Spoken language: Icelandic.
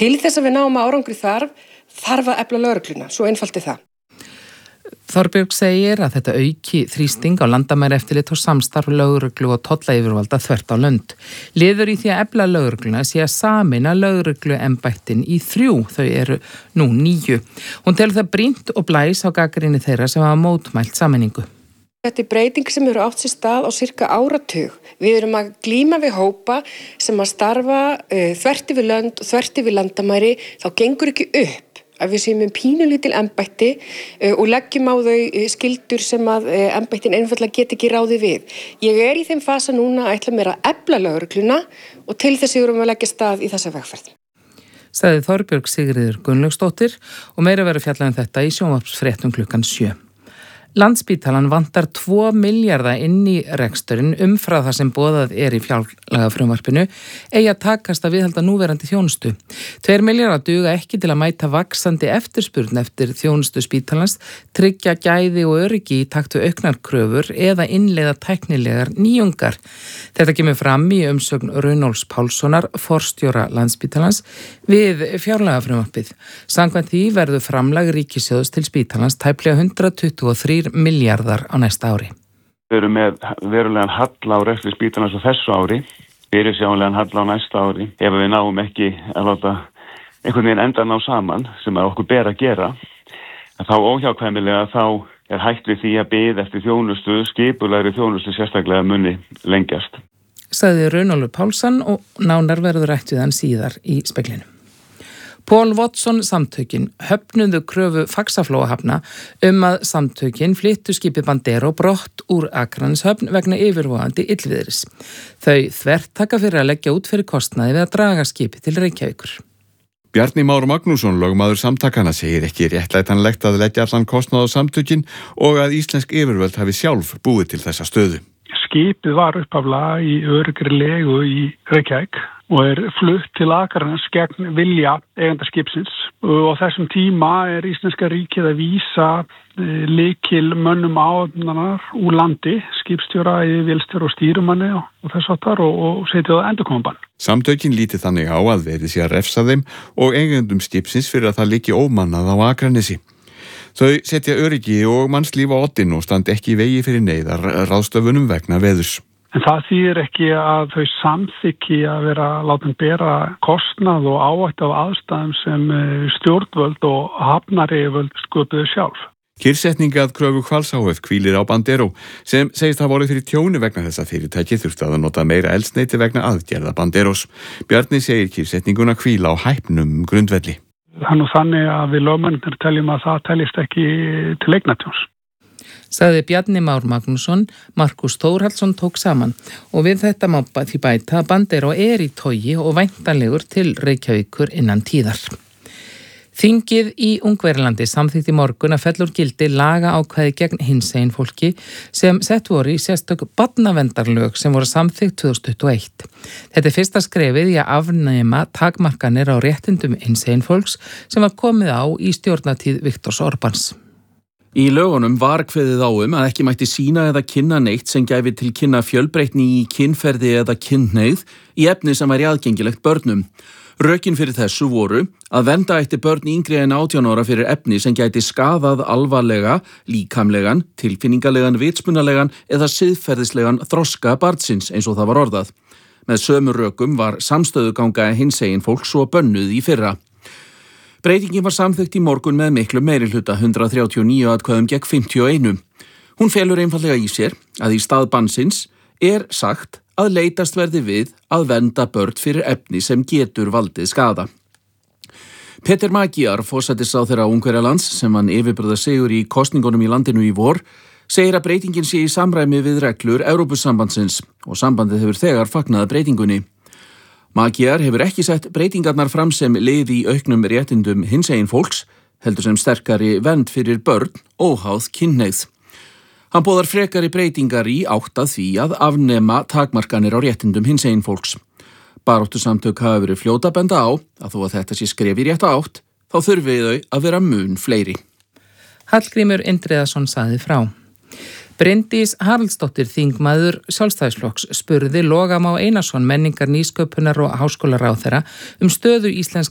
til þess að við náum árangri þarf að efla lögregluna, svo einfalt er það. Þorbjörg segir að þetta auki þrýsting á landamæraeftirlit og samstarf lögreglu og tollayfirvalda þvert á lönd. Liður í því að efla lögregluna sé að sameina lögregluembættin í 3, þau eru nú 9. Hún telur það brýnt og blæs á gagnrýni þeirra sem hafa mótmælt sameiningu. Þetta er breyting sem eru átt sér stað á sirka áratug. Við erum að glíma við hópa sem að starfa þvert yfir lönd og þvert yfir landamæri, þá gengur ekki upp að við séum pínulítil embætti og leggjum á þau skyldur sem að embættin einfaldlega get ekki ráðið við. Ég er í þeim fasa núna að ætla mér að efla lögregluna og til þess erum við að leggja stað í þessa vegferð. Sagði Þorbjörg Sigríður Gunnlaugsdóttir og meira verður fjallað um þetta í sjónvarpsfréttum klukkan 7. Landspítalan vantar 2 milljarða inn í reksturinn umfram það sem boðað er í fjárlagafrumvarpinu eigi að takast að viðhalda núverandi þjónustu. 2 milljarðar duga ekki til að mæta vaxandi eftirspurn eftir þjónustu spítalans, tryggja gæði og öryggi í takt við auknar kröfur eða innleiða tæknilegar nýjungar. Þetta kemur fram í umsögn Runólfs Pálssonar, forstjóra Landspítalans, við fjárlagafrumvarpið. Samkvæmt því verður framlag ríkissjóðs til spítalans tæplega 123 milljarðar á næsta ári. Við erum með verulegan halla á rekstri spítalans á þessu ári, fyrirsjáanlegan halla á næsta ári. Ef við náum ekki að láta einhvern veginn enda ná saman, sem að okkur ber að gera, þá óhjákvæmilega þá er hætt við því að bið eftir þjónustu, skipulegri þjónustu sérstaklega muni lengjast. Sagði Runólfur Pálsson og nánar verður rætt við hann síðar í speglinu. Paul Watson samtökin höfnuðu kröfu Faxaflóahafna að samtökin flyttu skipið Bandero brott úr Akraneshöfn vegna yfirvofandi illviðris. Þau þvertaka fyrir að leggja út fyrir kostnaði við að draga skipið til Reykjavíkur. Bjarni Már Magnússon, lögmaður samtakana, segir ekki réttlætanlegt að leggja allan kostnað á samtökin og að íslensk yfirvöld hafi sjálf búið til þessa stöðu. Skipið var upphaflega í öruggri legu í Reykjavík og flutt til Akraness gegn vilja eiganda skipsins og þessum tíma íslenska ríkið að vísa lykil mönnum áhafnarinnar úr landi, skipstjóra, vélstjóra og stýrumanni og þess áttar og setja það endurkomabann. Samtökin líti þannig á að verið sé að refsa þeim og eigendum skipsins fyrir að það liggi ómannað á Akranesi. Þau setja öryggi og mannslíf á oddinn og standi ekki í vegi fyrir neyðar ráðstöfunum vegna veðurs. En það þýðir ekki að þau samþykki að vera látin bera kostnað og áhættu af aðstæðum sem stjórnvöld og hafnaryfirvöld sköpuðu sjálf. Kyrrsetning að kröfu Hvals hf. Hvílir á Bandero sem segist hafa orðið fyrir tjóni vegna þess að fyrirtæki þurfti að nota meira eldsneyti vegna aðgerða Banderos. Bjarni segir kyrrsetninguna hvíla á hæpnum grundvelli. Það er nú þannig að við lögmennir teljum að það teljist ekki til eignatjóns. Sagði Bjarni Már Magnússon, Markus Þórhallsson tók saman og við þetta má því bæta að Bandero í togi og væntanlegur til Reykjavíkur innan tíðar. Þingið í Ungverjalandi samþykkti í morgun að fella úr gildi lagaákvæði gegn hinsegin fólki sem sett voru í sérstök barnaverndarlög sem voru samþykkt 2021. Þetta er fyrsta skrefið í að afnema takmarkanir á réttindum hinsegin fólks sem var komið á í stjórnartíð Viktors Orbáns. Í lögunum var kveðið á að ekki mætti sýna eða kynna neitt sem gæfi til kynna fjölbreytni í kynferði eða kynhneigð í efni sem væri aðgengilegt börnum. Rökin fyrir þessu voru að vernda ætti börn yngri en 18 ára fyrir efni sem gæti skaðað alvarlega, líkamlegan, tilfinningalegan, vitsmunalegan eða siðferðislegan þroska barnsins eins og það var orðað. Með sömu rökum var samstöðuganga hinsegin fólks og bönnuð í fyrra. Breytingin var samþykkt í morgun með miklu meirihluta 139 atkvæðum gegn 51. Hún felur einfallega í sér að í stað bannsins sagt að leitast verði við að vernda börn fyrir efni sem getur valdið skaða. Peter Magyar, forsætisráðherra Ungverjalands, sem vann yfirburða sigur í kosningunum í landinu í vor, segir að breytingin sé í samræmi við reglur Evrópusambandsins og sambandið hefur þegar fagnað breytingunni. Magyar hefur ekki sett breytingarnar fram sem lið í auknum réttindum hinsegin fólks, heldur sem sterkari vernd fyrir börn óháð kynhneigð. Hann boðar frekari breytingar í átt að því að afnema takmarkanir á réttindum hinsegin fólks. Baráttusamtök hafa verið fljóta að benda á að þó að þetta sé skref í rétta átt, þá þurfi þau að vera mun fleiri. Hallgrímur Indriðason sagði frá. Bryndís Haraldsdóttir þingmaður Sjálfstæðisflokks spurði Loga Má Einarsson menningar, nýsköpunar og háskólaráðherra stöðu íslenskra